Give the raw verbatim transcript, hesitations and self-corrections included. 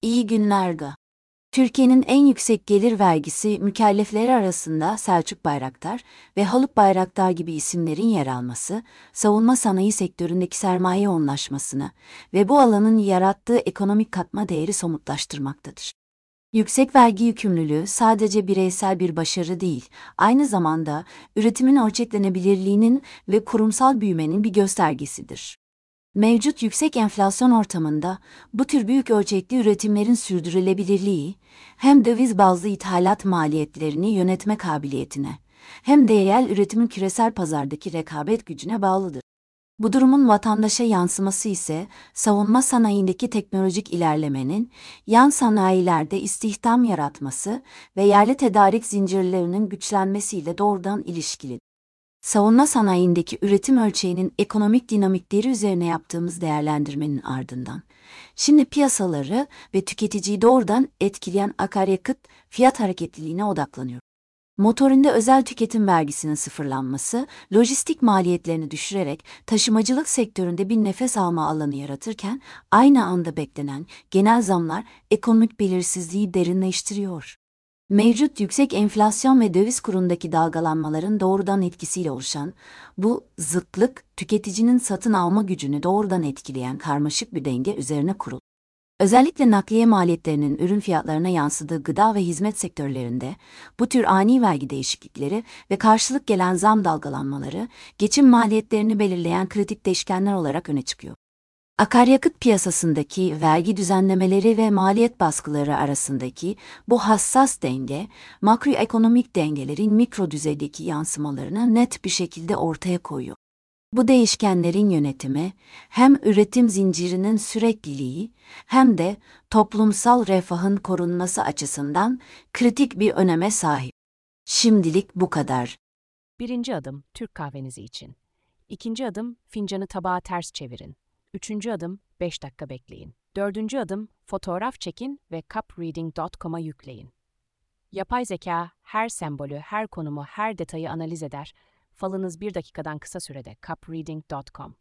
İyi günler Ga. Türkiye'nin en yüksek gelir vergisi mükellefleri arasında Selçuk Bayraktar ve Haluk Bayraktar gibi isimlerin yer alması, savunma sanayi sektöründeki sermaye yoğunlaşmasını ve bu alanın yarattığı ekonomik katma değeri somutlaştırmaktadır. Yüksek vergi yükümlülüğü sadece bireysel bir başarı değil, aynı zamanda üretimin ölçeklenebilirliğinin ve kurumsal büyümenin bir göstergesidir. Mevcut yüksek enflasyon ortamında bu tür büyük ölçekli üretimlerin sürdürülebilirliği, hem döviz bazlı ithalat maliyetlerini yönetme kabiliyetine, hem de yerel üretimin küresel pazardaki rekabet gücüne bağlıdır. Bu durumun vatandaşa yansıması ise savunma sanayindeki teknolojik ilerlemenin, yan sanayilerde istihdam yaratması ve yerli tedarik zincirlerinin güçlenmesiyle doğrudan ilişkilidir. Savunma sanayindeki üretim ölçeğinin ekonomik dinamikleri üzerine yaptığımız değerlendirmenin ardından, şimdi piyasaları ve tüketiciyi doğrudan etkileyen akaryakıt fiyat hareketliliğine odaklanıyor. Motorinde özel tüketim vergisinin sıfırlanması, lojistik maliyetlerini düşürerek taşımacılık sektöründe bir nefes alma alanı yaratırken, aynı anda beklenen genel zamlar ekonomik belirsizliği derinleştiriyor. Mevcut yüksek enflasyon ve döviz kurundaki dalgalanmaların doğrudan etkisiyle oluşan, bu zıtlık, tüketicinin satın alma gücünü doğrudan etkileyen karmaşık bir denge üzerine kurulu. Özellikle nakliye maliyetlerinin ürün fiyatlarına yansıdığı gıda ve hizmet sektörlerinde, bu tür ani vergi değişiklikleri ve karşılık gelen zam dalgalanmaları, geçim maliyetlerini belirleyen kritik değişkenler olarak öne çıkıyor. Akaryakıt piyasasındaki vergi düzenlemeleri ve maliyet baskıları arasındaki bu hassas denge, makroekonomik dengelerin mikro düzeydeki yansımalarını net bir şekilde ortaya koyuyor. Bu değişkenlerin yönetimi, hem üretim zincirinin sürekliliği, hem de toplumsal refahın korunması açısından kritik bir öneme sahip. Şimdilik bu kadar. Birinci adım Türk kahvenizi için. İkinci adım fincanı tabağa ters çevirin. Üçüncü adım beş dakika bekleyin. Dördüncü adım fotoğraf çekin ve cup reading nokta com'a yükleyin. Yapay zeka her sembolü, her konumu, her detayı analiz eder. Falınız bir dakikadan kısa sürede cup reading nokta com.